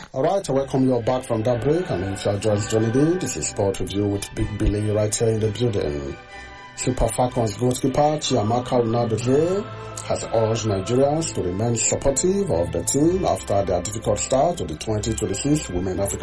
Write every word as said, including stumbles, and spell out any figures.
Alright, I welcome you all back from that break, and if you are just joining in, this is Sport Review with Big Billy right here in the building. Super Falcons goalkeeper Chiamaka Unadozie has urged Nigerians to remain supportive of the team after their difficult start to the twenty twenty-six Women African